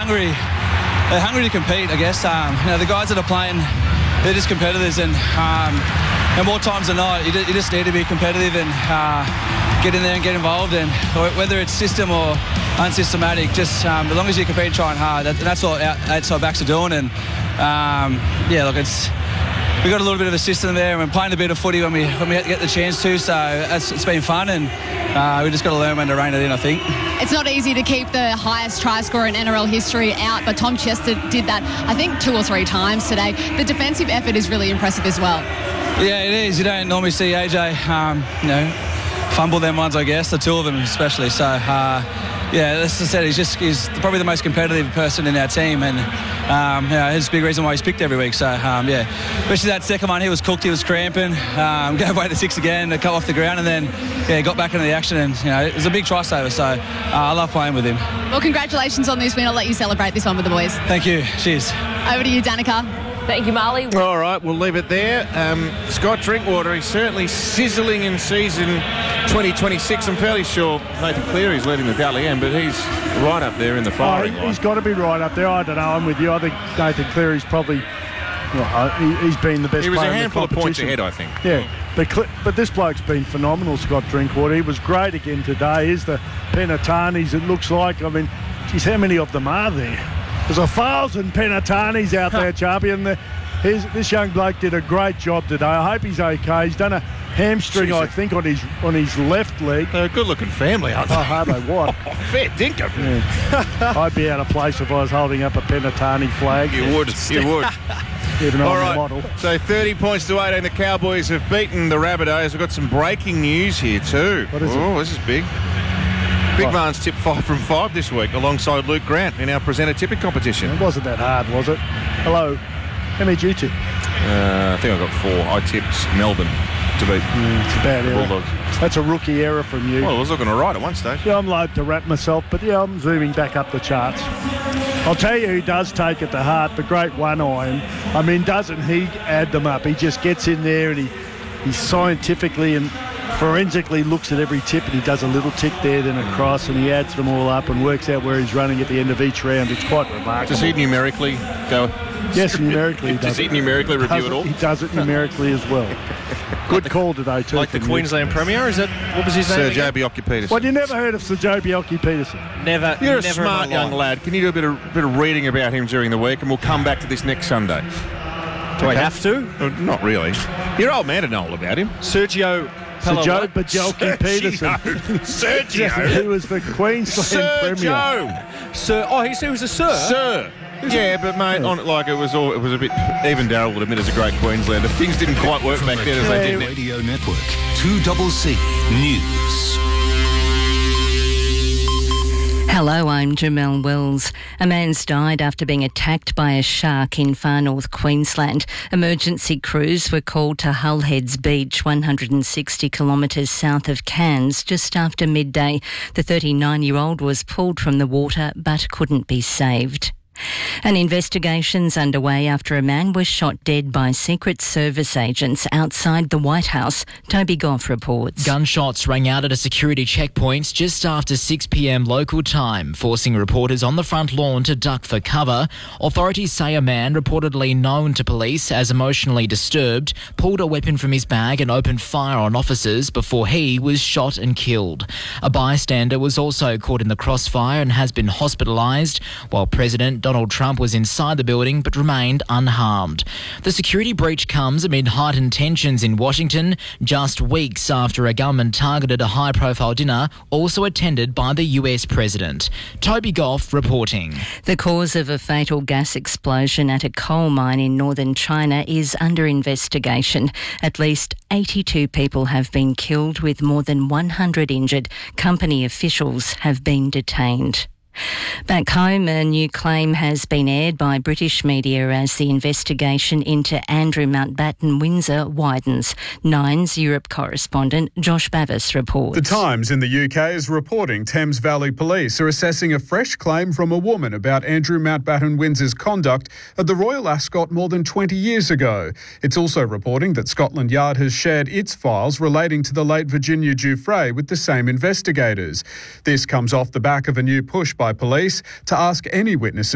hungry. They're hungry to compete, I guess. The guys that are playing, they're just competitors, and more times than not, you just need to be competitive and get in there and get involved. And whether it's system or unsystematic, just as long as you compete and trying hard, that's what outside backs are doing. And we've got a little bit of a system there, and we're playing a bit of footy when we get the chance to. So it's been fun, and we just got to learn when to rein it in, I think. It's not easy to keep the highest try scorer in NRL history out, but Tom Chester did that, I think, 2 or 3 times today. The defensive effort is really impressive as well. Yeah, it is. You don't normally see AJ, fumble them ones, I guess, the 2 of them especially. So, as I said, he's probably the most competitive person in our team, and it's a big reason why he's picked every week. So, especially that second one, he was cooked, he was cramping, gave away the 6 again to come off the ground, and then got back into the action, and it was a big try saver. So, I love playing with him. Well, congratulations on this win. I'll let you celebrate this one with the boys. Thank you. Cheers. Over to you, Danica. Thank you, Marley. All right, we'll leave it there. Scott Drinkwater, he's certainly sizzling in season 2026. I'm fairly sure Nathan Cleary's leading the Dally M, but he's right up there in the firing line. He's got to be right up there. I don't know. I'm with you. I think Nathan Cleary's probably... he's been the best player in the competition. He was a handful of points ahead, I think. Yeah, but this bloke's been phenomenal, Scott Drinkwater. He was great again today. Here's the Penatanis, it looks like. I mean, geez, how many of them are there? There's 1,000 Penatanis out there, champion. This young bloke did a great job today. I hope he's okay. He's done a hamstring, I think, on his left leg. They're a good-looking family, aren't they? Oh, are they? What? Fair dinkum. Yeah. I'd be out of place if I was holding up a Penatani flag. You would. Even though All I'm right, a model. So 30 points to 18. The Cowboys have beaten the Rabbitohs. We've got some breaking news here too. What is it? This is big. Big Barnes tipped 5 from 5 this week alongside Luke Grant in our presenter tipping competition. It wasn't that hard, was it? Hello. How many did you tip? I think I got 4. I tipped Melbourne to beat It's a bad the error. Bulldogs. That's a rookie error from you. Well, I was looking all right at one stage. Yeah, I'm loath to wrap myself, but I'm zooming back up the charts. I'll tell you who does take it to heart, the great one-iron. I mean, doesn't he add them up? He just gets in there and he scientifically and forensically looks at every tip, and he does a little tick there, then a cross, and he adds them all up and works out where he's running at the end of each round. It's quite remarkable. Does he numerically go? Yes, numerically he does. Does he numerically review it all? He does it numerically as well. Good call today too. Like the Queensland Premier, is that what was his name? Sir again? Joe Bjelke-Petersen. Well, you never heard of Sir Joe Bjelke-Petersen? Never. You're a never smart in my young life. lad. Can you do a bit of reading about him during the week, and we'll come back to this next Sunday? Do I have to? Not really. Your old man would know all about him. Sergio. Sir Joe Bjelke-Petersen. Sergio. Who was the Queensland Sir Premier. Joe. Sir. Oh, he was a sir. Sir. Yeah, but mate, it was a bit. Even Darryl would admit as a great Queenslander, things didn't quite work back then as they did now. Radio Network, 2CC News. Hello, I'm Jamelle Wells. A man's died after being attacked by a shark in far north Queensland. Emergency crews were called to Hull Heads Beach, 160 kilometres south of Cairns, just after midday. The 39-year-old was pulled from the water but couldn't be saved. An investigation's underway after a man was shot dead by Secret Service agents outside the White House. Toby Goff reports. Gunshots rang out at a security checkpoint just after 6 p.m. local time, forcing reporters on the front lawn to duck for cover. Authorities say a man, reportedly known to police as emotionally disturbed, pulled a weapon from his bag and opened fire on officers before he was shot and killed. A bystander was also caught in the crossfire and has been hospitalised, while President Donald Trump was inside the building but remained unharmed. The security breach comes amid heightened tensions in Washington, just weeks after a gunman targeted a high-profile dinner also attended by the US President. Toby Goff reporting. The cause of a fatal gas explosion at a coal mine in northern China is under investigation. At least 82 people have been killed, with more than 100 injured. Company officials have been detained. Back home, a new claim has been aired by British media as the investigation into Andrew Mountbatten Windsor widens. Nine's Europe correspondent Josh Bavis reports. The Times in the UK is reporting Thames Valley Police are assessing a fresh claim from a woman about Andrew Mountbatten Windsor's conduct at the Royal Ascot more than 20 years ago. It's also reporting that Scotland Yard has shared its files relating to the late Virginia Giuffre with the same investigators. This comes off the back of a new push by police to ask any witnesses